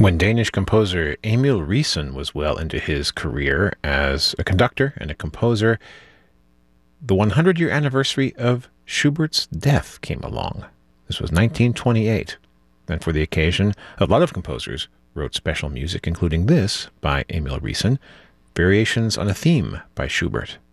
When Danish composer Emil Riessen was well into his career as a conductor and a composer, the 100-year anniversary of Schubert's death came along. This was 1928, and for the occasion, a lot of composers wrote special music, including this by Emil Riessen, Variations on a Theme by Schubert.